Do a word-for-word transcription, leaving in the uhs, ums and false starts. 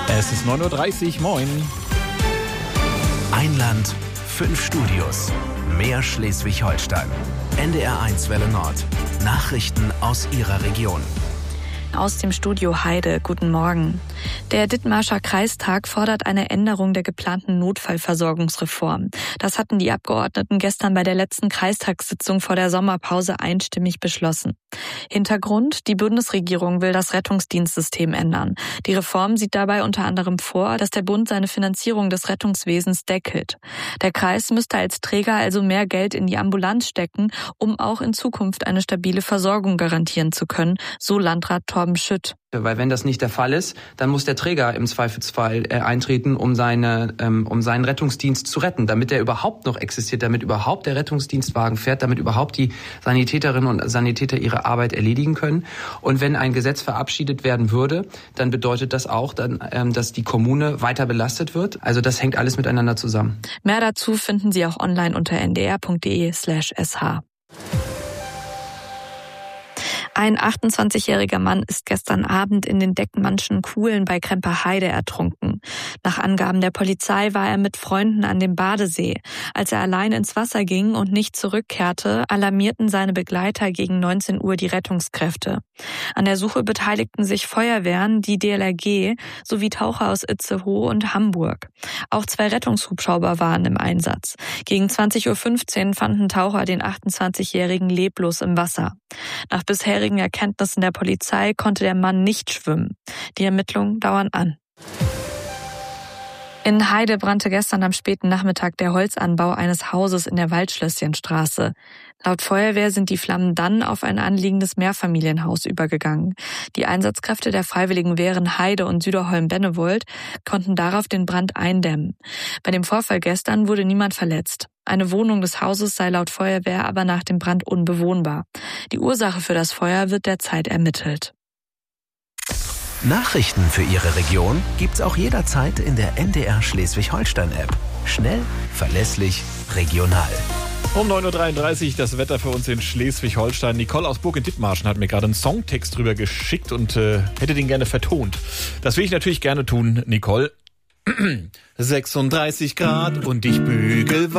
Es ist neun Uhr dreißig, moin. Ein Land, fünf Studios, mehr Schleswig-Holstein. N D R eins Welle Nord. Nachrichten aus Ihrer Region. Aus dem Studio Heide, guten Morgen. Der Dithmarscher Kreistag fordert eine Änderung der geplanten Notfallversorgungsreform. Das hatten die Abgeordneten gestern bei der letzten Kreistagssitzung vor der Sommerpause einstimmig beschlossen. Hintergrund: Die Bundesregierung will das Rettungsdienstsystem ändern. Die Reform sieht dabei unter anderem vor, dass der Bund seine Finanzierung des Rettungswesens deckelt. Der Kreis müsste als Träger also mehr Geld in die Ambulanz stecken, um auch in Zukunft eine stabile Versorgung garantieren zu können, so Landrat Torben Schütt. Weil wenn das nicht der Fall ist, dann muss der Träger im Zweifelsfall äh, eintreten, um seine, ähm, um seinen Rettungsdienst zu retten, damit er überhaupt noch existiert, damit überhaupt der Rettungsdienstwagen fährt, damit überhaupt die Sanitäterinnen und Sanitäter ihre Arbeit erledigen können. Und wenn ein Gesetz verabschiedet werden würde, dann bedeutet das auch, dann, ähm, dass die Kommune weiter belastet wird. Also das hängt alles miteinander zusammen. Mehr dazu finden Sie auch online unter n d r punkt d e slash s h. Ein achtundzwanzigjähriger Mann ist gestern Abend in den Deckmannschen Kuhlen bei Kremper-Heide ertrunken. Nach Angaben der Polizei war er mit Freunden an dem Badesee. Als er allein ins Wasser ging und nicht zurückkehrte, alarmierten seine Begleiter gegen neunzehn Uhr die Rettungskräfte. An der Suche beteiligten sich Feuerwehren, die D L R G sowie Taucher aus Itzehoe und Hamburg. Auch zwei Rettungshubschrauber waren im Einsatz. Gegen zwanzig Uhr fünfzehn fanden Taucher den achtundzwanzigjährigen leblos im Wasser. Nach bisherigen Erkenntnissen der Polizei konnte der Mann nicht schwimmen. Die Ermittlungen dauern an. In Heide brannte gestern am späten Nachmittag der Holzanbau eines Hauses in der Waldschlösschenstraße. Laut Feuerwehr sind die Flammen dann auf ein anliegendes Mehrfamilienhaus übergegangen. Die Einsatzkräfte der Freiwilligen Wehren Heide und Süderholm-Bennewold konnten darauf den Brand eindämmen. Bei dem Vorfall gestern wurde niemand verletzt. Eine Wohnung des Hauses sei laut Feuerwehr aber nach dem Brand unbewohnbar. Die Ursache für das Feuer wird derzeit ermittelt. Nachrichten für Ihre Region gibt's auch jederzeit in der N D R Schleswig-Holstein-App. Schnell, verlässlich, regional. Um neun Uhr dreiunddreißig das Wetter für uns in Schleswig-Holstein. Nicole aus Burg in Dithmarschen hat mir gerade einen Songtext drüber geschickt und äh, hätte den gerne vertont. Das will ich natürlich gerne tun, Nicole. sechsunddreißig Grad und ich bügel